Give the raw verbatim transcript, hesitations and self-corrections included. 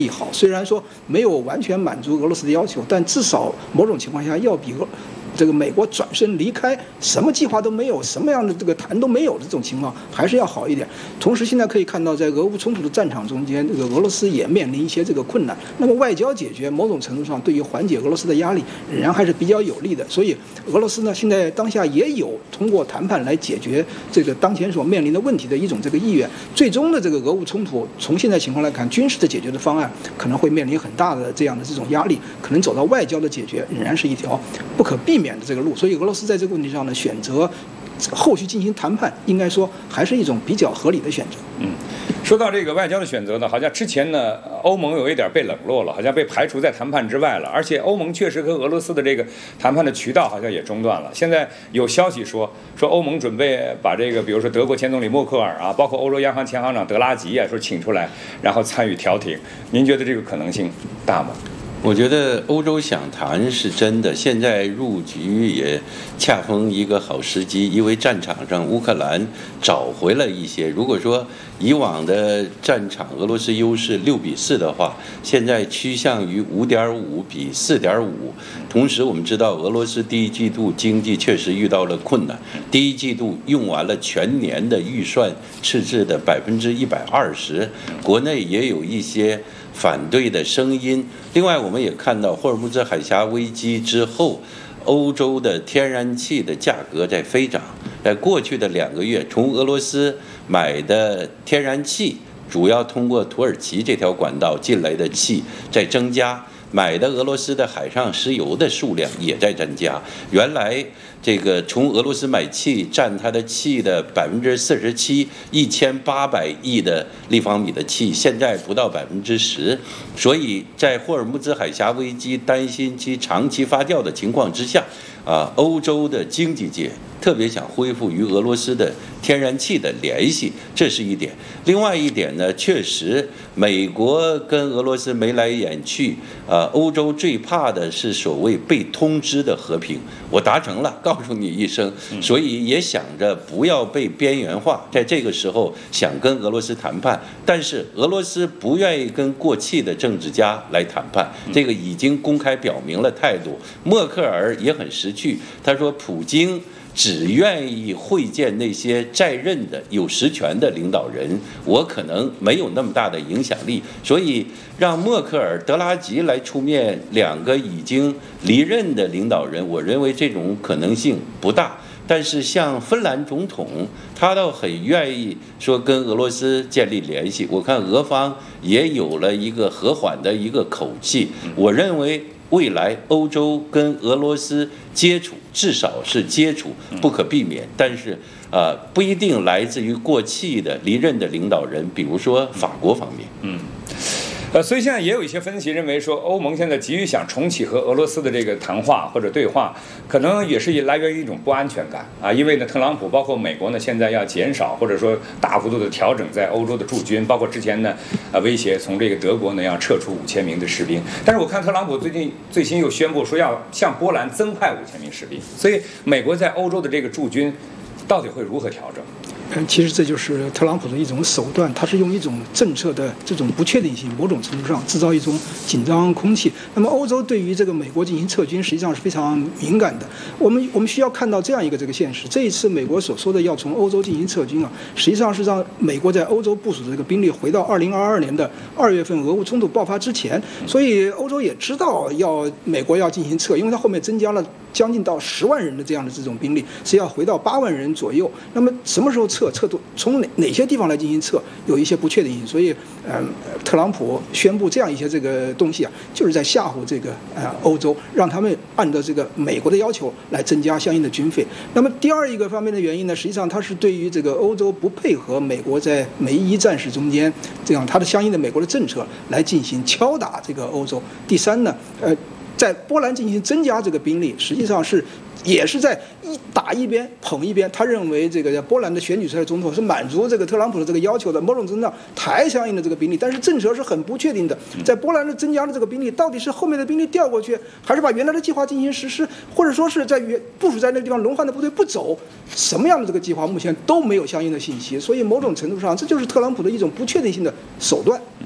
利好。虽然说没有完全满足俄罗斯的要求，但至少某种情况下要比俄。这个美国转身离开，什么计划都没有，什么样的这个谈都没有的这种情况，还是要好一点。同时，现在可以看到，在俄乌冲突的战场中间，这个俄罗斯也面临一些这个困难。那么，外交解决某种程度上对于缓解俄罗斯的压力，仍然还是比较有利的。所以，俄罗斯呢，现在当下也有通过谈判来解决这个当前所面临的问题的一种这个意愿。最终的这个俄乌冲突，从现在情况来看，军事的解决的方案可能会面临很大的这样的这种压力，可能走到外交的解决，仍然是一条不可避免的这个路。所以，俄罗斯在这个问题上呢，选择后续进行谈判，应该说还是一种比较合理的选择。 嗯，说到这个外交的选择呢，好像之前呢，欧盟有一点被冷落了，好像被排除在谈判之外了。而且欧盟确实跟俄罗斯的这个谈判的渠道好像也中断了。现在有消息说，说欧盟准备把这个，比如说德国前总理默克尔啊，包括欧洲央行前行长德拉吉啊，说请出来，然后参与调停。您觉得这个可能性大吗？ 我觉得欧洲想谈是真的，现在入局也恰逢一个好时机，因为战场上乌克兰找回了一些。如果说以往的战场俄罗斯优势六比四的话，现在趋向于五点五比四点五。同时，我们知道俄罗斯第一季度经济确实遇到了困难，第一季度用完了全年的预算赤字的百分之一百二十，国内也有一些反对的声音。另外，我们也看到霍尔木兹海峡危机之后，欧洲的天然气的价格在飞涨。在过去的两个月，从俄罗斯买的天然气，主要通过土耳其这条管道进来的气在增加。买的俄罗斯的海上石油的数量也在增加。原来这个从俄罗斯买气占它的气的百分之四十七，一千八百亿的立方米的气，现在不到百分之十。所以在霍尔木兹海峡危机担心其长期发酵的情况之下，啊，欧洲的经济界特别想恢复与俄罗斯的天然气的联系，这是一点。另外一点呢，确实美国跟俄罗斯眉来眼去，啊，欧洲最怕的是所谓被通知的和平，我达成了，告诉你一声，所以也想着不要被边缘化，在这个时候想跟俄罗斯谈判，但是俄罗斯不愿意跟过气的政治家来谈判，这个已经公开表明了态度。默克尔也很识趣，他说普京只愿意会见那些在任的有实权的领导人，我可能没有那么大的影响力，所以让默克尔、德拉吉来出面，两个已经离任的领导人，我认为这种可能性不大。但是像芬兰总统，他倒很愿意说跟俄罗斯建立联系，我看俄方也有了一个和缓的一个口气，我认为未来欧洲跟俄罗斯接触，至少是接触，不可避免。但是，呃，不一定来自于过气的离任的领导人，比如说法国方面。 嗯。呃，所以现在也有一些分析认为说，欧盟现在急于想重启和俄罗斯的这个谈话或者对话，可能也是来源于一种不安全感啊。因为呢，特朗普包括美国呢，现在要减少或者说大幅度的调整在欧洲的驻军，包括之前呢，呃，威胁从这个德国呢要撤出五千名的士兵。但是我看特朗普最近最新又宣布说要向波兰增派五千名士兵，所以美国在欧洲的这个驻军到底会如何调整？ 嗯，其实这就是特朗普的一种手段，他是用一种政策的这种不确定性，某种程度上制造一种紧张空气。那么，欧洲对于这个美国进行撤军，实际上是非常敏感的。我们我们需要看到这样一个这个现实：这一次美国所说的要从欧洲进行撤军啊，实际上是让美国在欧洲部署的这个兵力回到二零二二年的二月份俄乌冲突爆发之前。所以，欧洲也知道要美国要进行撤，因为它后面增加了将近到十万人的这样的这种兵力，是要回到八万人左右。那么，什么时候撤？撤撤多从哪哪些地方来进行撤，有一些不确定性，所以，嗯，特朗普宣布这样一些这个东西啊，就是在吓唬这个呃欧洲，让他们按照这个美国的要求来增加相应的军费。那么第二一个方面的原因呢，实际上它是对于这个欧洲不配合美国在美伊战事中间这样它的相应的美国的政策来进行敲打这个欧洲。第三呢，呃，在波兰进行增加这个兵力，实际上是。也是在一打一边捧一边，他认为这个波兰的选举出来的总统是满足这个特朗普的这个要求的，某种程度上抬相应的这个兵力，但是政策是很不确定的。在波兰的增加的这个兵力，到底是后面的兵力调过去，还是把原来的计划进行实施，或者说是在原部署在那个地方轮换的部队不走，什么样的这个计划目前都没有相应的信息。所以某种程度上，这就是特朗普的一种不确定性的手段。